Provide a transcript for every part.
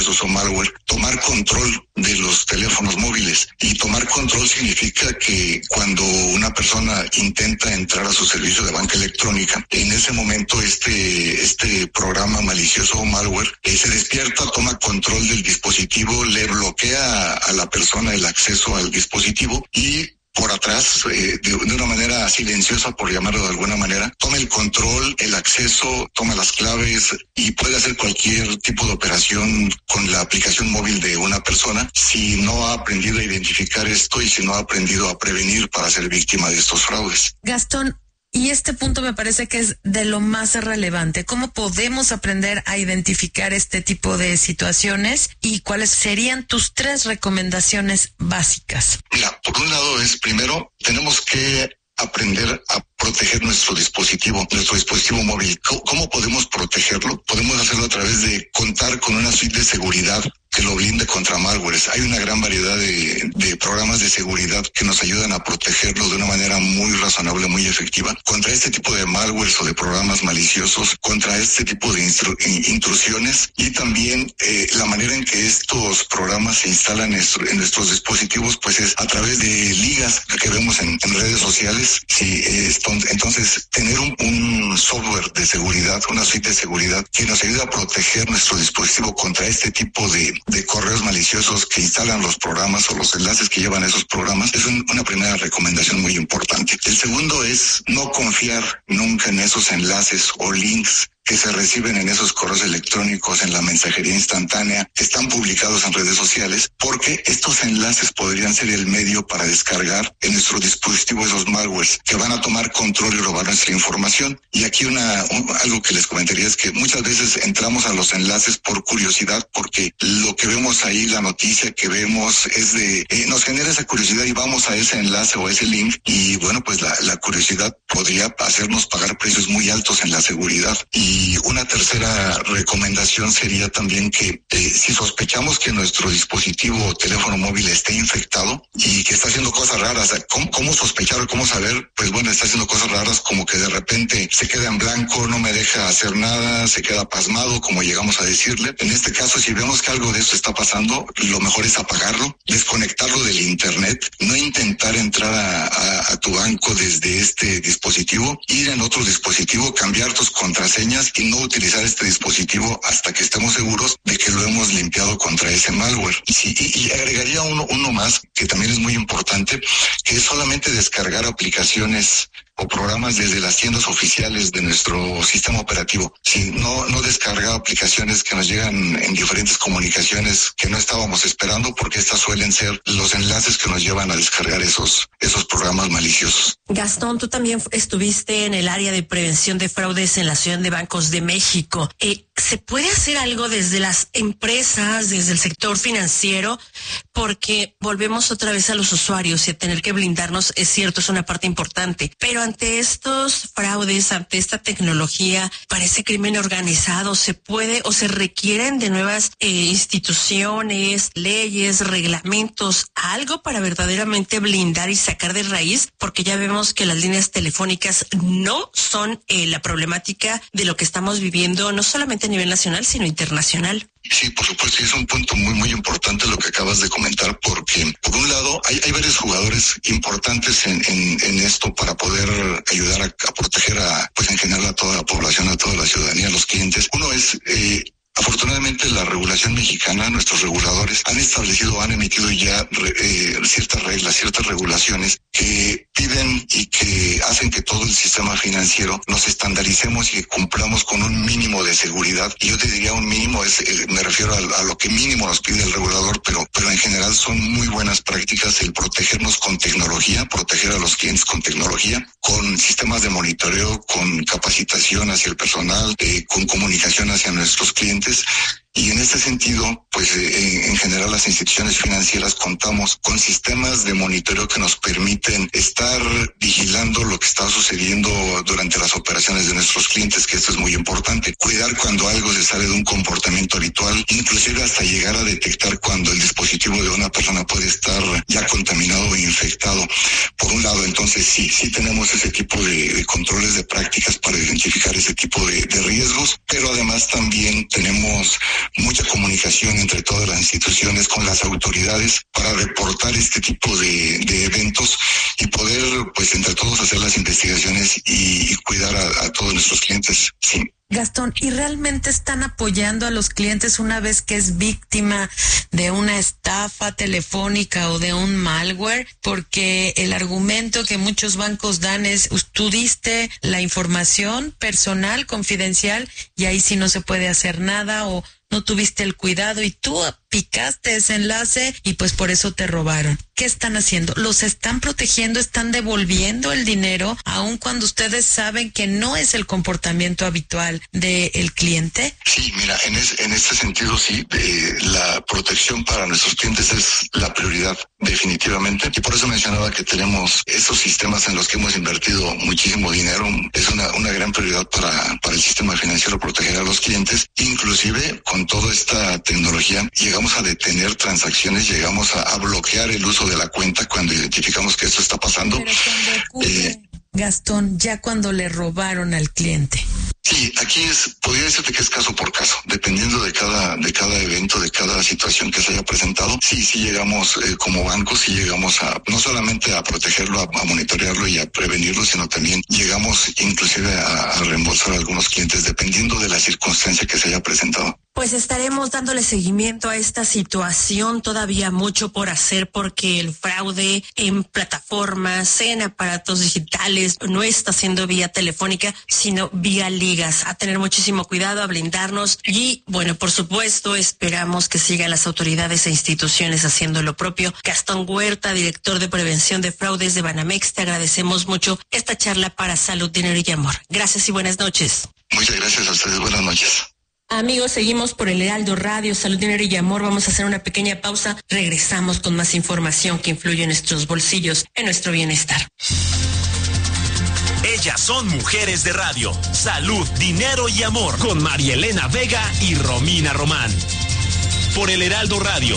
o malware, tomar control de los teléfonos móviles. Y tomar control significa que cuando una persona intenta entrar a su servicio de banca electrónica, en ese momento este programa malicioso o malware se despierta, toma control del dispositivo, le bloquea a la persona el acceso al dispositivo y por atrás, de una manera silenciosa, por llamarlo de alguna manera, toma el control, el acceso, toma las claves y puede hacer cualquier tipo de operación con la aplicación móvil de una persona si no ha aprendido a identificar esto y si no ha aprendido a prevenir para ser víctima de estos fraudes. Gastón, y este punto me parece que es de lo más relevante. ¿Cómo podemos aprender a identificar este tipo de situaciones y cuáles serían tus 3 recomendaciones básicas? Mira, por un lado primero, tenemos que aprender a proteger nuestro dispositivo móvil. ¿Cómo podemos protegerlo? Podemos hacerlo a través de contar con una suite de seguridad que lo blinde contra malwares. Hay una gran variedad de programas de seguridad que nos ayudan a protegerlo de una manera muy razonable, muy efectiva, contra este tipo de malwares o de programas maliciosos, contra este tipo de intrusiones y también la manera en que estos programas se instalan en nuestros dispositivos, pues es a través de ligas que vemos en redes sociales. Sí, entonces tener un software de seguridad, una suite de seguridad que nos ayude a proteger nuestro dispositivo contra este tipo de correos maliciosos que instalan los programas o los enlaces que llevan a esos programas es una primera recomendación muy importante. El segundo es no confiar nunca en esos enlaces o links que se reciben en esos correos electrónicos, en la mensajería instantánea, que están publicados en redes sociales, porque estos enlaces podrían ser el medio para descargar en nuestro dispositivo esos malwares que van a tomar control y robar nuestra información. Y aquí algo que les comentaría es que muchas veces entramos a los enlaces por curiosidad, porque lo que vemos ahí, la noticia que vemos es nos genera esa curiosidad y vamos a ese enlace o ese link y bueno, pues la curiosidad podría hacernos pagar precios muy altos en la seguridad. Y una tercera recomendación sería también que si sospechamos que nuestro dispositivo o teléfono móvil esté infectado y que está haciendo cosas raras, ¿cómo sospechar o cómo saber? Pues bueno, está haciendo cosas raras como que de repente se queda en blanco, no me deja hacer nada, se queda pasmado, como llegamos a decirle. En este caso, si vemos que algo de eso está pasando, lo mejor es apagarlo, desconectarlo del internet, no intentar entrar a tu banco desde este dispositivo, ir en otro dispositivo, cambiar tus contraseñas y no utilizar este dispositivo hasta que estemos seguros de que lo hemos limpiado contra ese malware. Y agregaría uno más que también es muy importante, que es solamente descargar aplicaciones o programas desde las tiendas oficiales de nuestro sistema operativo. Sí, no descargar aplicaciones que nos llegan en diferentes comunicaciones que no estábamos esperando, porque estas suelen ser los enlaces que nos llevan a descargar esos programas maliciosos. Gastón, tú también estuviste en el área de prevención de fraudes en la Asociación de Bancos de México. ¿Se puede hacer algo desde las empresas, desde el sector financiero? Porque volvemos otra vez a los usuarios y a tener que blindarnos, es cierto, es una parte importante. Pero ante estos fraudes, ante esta tecnología, parece crimen organizado, ¿se puede o se requieren de nuevas instituciones, leyes, reglamentos, algo para verdaderamente blindar y sacar de raíz? Porque ya vemos que las líneas telefónicas no son la problemática de lo que estamos viviendo, no solamente a nivel nacional, sino internacional. Sí, por supuesto, y es un punto muy, muy importante lo que acabas de comentar, porque por un lado hay varios jugadores importantes en esto para poder ayudar a proteger pues en general a toda la población, a toda la ciudadanía, a los clientes. Uno es afortunadamente la regulación mexicana, nuestros reguladores han emitido ya ciertas reglas, ciertas regulaciones que piden y que hacen que todo el sistema financiero nos estandaricemos y que cumplamos con un mínimo de seguridad. Y yo te diría un mínimo, me refiero a lo que mínimo nos pide el regulador, pero en general son muy buenas prácticas el protegernos con tecnología, proteger a los clientes con tecnología, con sistemas de monitoreo, con capacitación hacia el personal, con comunicación hacia nuestros clientes. Y en este sentido, pues en general las instituciones financieras contamos con sistemas de monitoreo que nos permiten estar vigilando lo que está sucediendo durante las operaciones de nuestros clientes, que esto es muy importante. Cuidar cuando algo se sale de un comportamiento habitual, inclusive hasta llegar a detectar cuando el dispositivo de una persona puede estar ya contaminado o infectado. Por un lado, entonces sí tenemos ese tipo de controles de prácticas para identificar ese tipo de riesgos, pero además también tenemos mucha comunicación entre todas las instituciones con las autoridades para reportar este tipo de eventos y poder, pues, entre todos hacer las investigaciones y cuidar a todos nuestros clientes. Sí. Gastón, ¿y realmente están apoyando a los clientes una vez que es víctima de una estafa telefónica o de un malware? Porque el argumento que muchos bancos dan es, tú diste la información personal, confidencial, y ahí sí no se puede hacer nada, o no tuviste el cuidado y tú picaste ese enlace y pues por eso te robaron. ¿Qué están haciendo? ¿Los están protegiendo? ¿Están devolviendo el dinero aun cuando ustedes saben que no es el comportamiento habitual del cliente? Sí, mira, en este sentido sí, la protección para nuestros clientes es la prioridad, definitivamente. Y por eso mencionaba que tenemos esos sistemas en los que hemos invertido muchísimo dinero. Es una gran prioridad para el sistema financiero proteger a los clientes. Inclusive con toda esta tecnología llegamos a detener transacciones, llegamos a bloquear el uso de la cuenta cuando identificamos que esto está pasando. Pero cuando ocurre, Gastón, ya cuando le robaron al cliente. Sí, aquí podría decirte que es caso por caso, dependiendo de cada evento, de cada situación que se haya presentado. Sí llegamos como banco, sí llegamos no solamente a protegerlo, a monitorearlo y a prevenirlo, sino también llegamos inclusive a reembolsar a algunos clientes, dependiendo de la circunstancia que se haya presentado. Pues estaremos dándole seguimiento a esta situación, todavía mucho por hacer porque el fraude en plataformas, en aparatos digitales, no está siendo vía telefónica, sino vía ligas. A tener muchísimo cuidado, a blindarnos y, bueno, por supuesto, esperamos que sigan las autoridades e instituciones haciendo lo propio. Gastón Huerta, director de Prevención de Fraudes de Banamex, te agradecemos mucho esta charla para Salud, Dinero y Amor. Gracias y buenas noches. Muchas gracias a ustedes, buenas noches. Amigos, seguimos por el Heraldo Radio, Salud, Dinero y Amor. Vamos a hacer una pequeña pausa. Regresamos con más información que influye en nuestros bolsillos, en nuestro bienestar. Ellas son mujeres de radio. Salud, Dinero y Amor. Con María Elena Vega y Romina Román. Por el Heraldo Radio.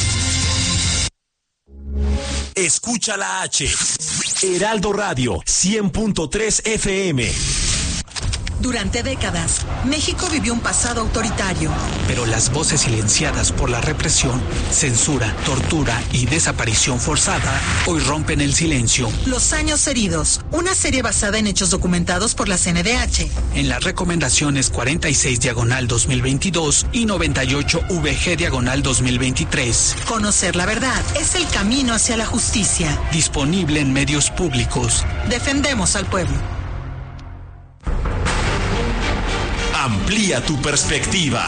Escucha la H. Heraldo Radio, 100.3 FM. Durante décadas, México vivió un pasado autoritario. Pero las voces silenciadas por la represión, censura, tortura y desaparición forzada hoy rompen el silencio. Los años heridos, una serie basada en hechos documentados por la CNDH. En las recomendaciones 46/2022 y 98/VG/2023. Conocer la verdad es el camino hacia la justicia. Disponible en medios públicos. Defendemos al pueblo. Amplía tu perspectiva.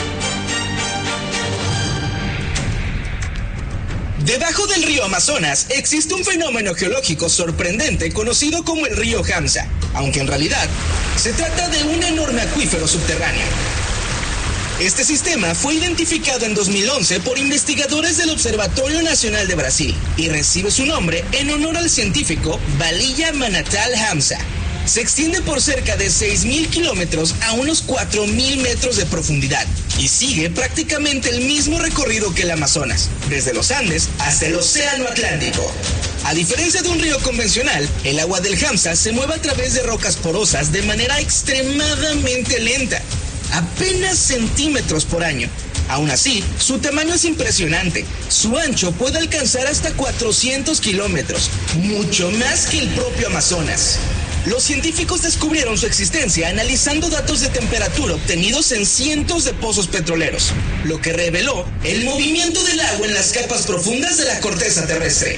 Debajo del río Amazonas existe un fenómeno geológico sorprendente conocido como el río Hamza, aunque en realidad se trata de un enorme acuífero subterráneo. Este sistema fue identificado en 2011 por investigadores del Observatorio Nacional de Brasil y recibe su nombre en honor al científico Balilla Manatal Hamza. Se extiende por cerca de 6.000 kilómetros a unos 4.000 metros de profundidad y sigue prácticamente el mismo recorrido que el Amazonas, desde los Andes hasta el Océano Atlántico. A diferencia de un río convencional, el agua del Hamza se mueve a través de rocas porosas de manera extremadamente lenta, apenas centímetros por año. Aún así, su tamaño es impresionante. Su ancho puede alcanzar hasta 400 kilómetros, mucho más que el propio Amazonas. Los científicos descubrieron su existencia analizando datos de temperatura obtenidos en cientos de pozos petroleros, lo que reveló el movimiento del agua en las capas profundas de la corteza terrestre.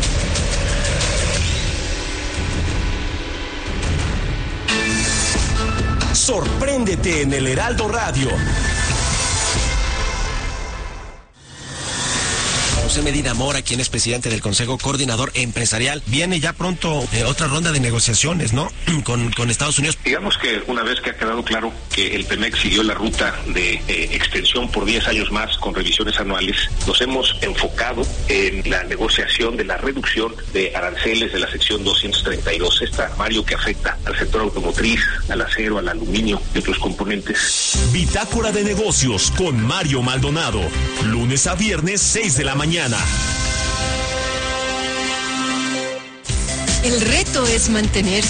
Sorpréndete en el Heraldo Radio. José Medina Mora, quien es presidente del Consejo Coordinador Empresarial. Viene ya pronto otra ronda de negociaciones, ¿no? Con Estados Unidos. Digamos que una vez que ha quedado claro que el Pemex siguió la ruta de extensión por 10 años más con revisiones anuales, nos hemos enfocado en la negociación de la reducción de aranceles de la sección 232. Mario, que afecta al sector automotriz, al acero, al aluminio y otros componentes. Bitácora de Negocios con Mario Maldonado. Lunes a viernes, 6 de la mañana. El reto es mantenerse